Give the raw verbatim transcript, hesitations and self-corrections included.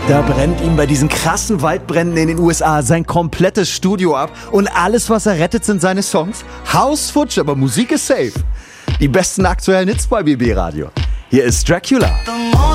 Da brennt ihm bei diesen krassen Waldbränden in den U S A sein komplettes Studio ab und alles, was er rettet, sind seine Songs. Haus futsch, aber Musik ist safe. Die besten aktuellen Hits bei B B Radio. Hier ist Dracula.